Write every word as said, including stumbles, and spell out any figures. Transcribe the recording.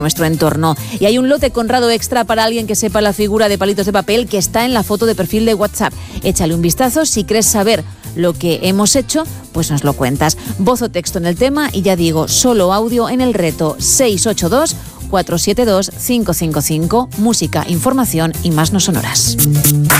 nuestro entorno. Y hay un lote Conrado extra para alguien que sepa la figura de palitos de papel que está en la foto de perfil de WhatsApp. Échale un vistazo. Si crees saber lo que hemos hecho, pues nos lo cuentas. Voz o texto en el tema y ya digo, solo audio en el reto seis ocho dos, cuatro siete dos, cinco cinco cinco. Música, información y más no sonoras.